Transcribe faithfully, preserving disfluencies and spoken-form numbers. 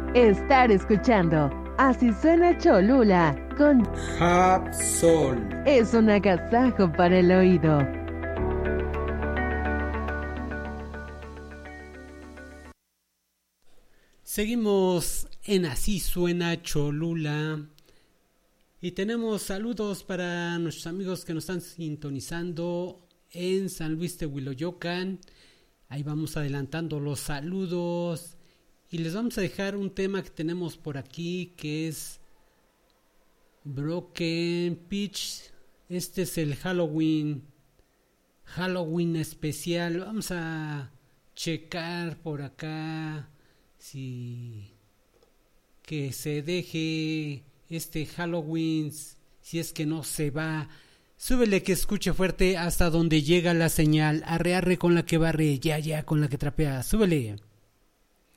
estar escuchando Así Suena Cholula con Hapsol. Es un agasajo para el oído. Seguimos en Así Suena Cholula y tenemos saludos para nuestros amigos que nos están sintonizando en San Luis de Huiloyocan. Ahí vamos adelantando los saludos y les vamos a dejar un tema que tenemos por aquí que es Broken Pitch. Este es el Halloween Halloween especial. Vamos a checar por acá si que se deje este Halloween, si es que no se va. Súbele que escuche fuerte hasta donde llega la señal. Arre arre con la que barre, ya ya con la que trapea. Súbele.